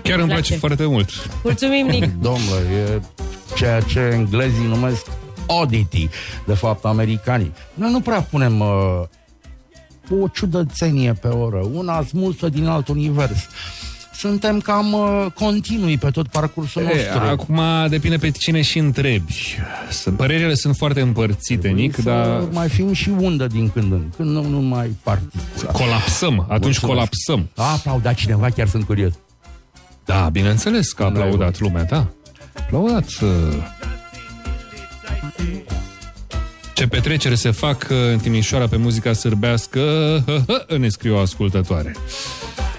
Chiar îmi place foarte mult. Mulțumim, Nic. Domnule, e ceea ce englezii numesc oddity, de fapt americanii. Noi nu prea punem o ciudățenie pe oră, una smulsă din alt univers. Suntem cam continui pe tot parcursul nostru. Acum depinde pe cine și întrebi. Părerile sunt foarte împărțite, Nic, dar... mai fim și undă din când în când, nu mai particula. Colapsăm, atunci colapsăm. A aplaudat cineva, chiar sunt curios. Da, bineînțeles că a aplaudat lumea, da. Aplaudat. Ce petrecere se fac în Timișoara pe muzica sârbească, ne scriu o ascultătoare.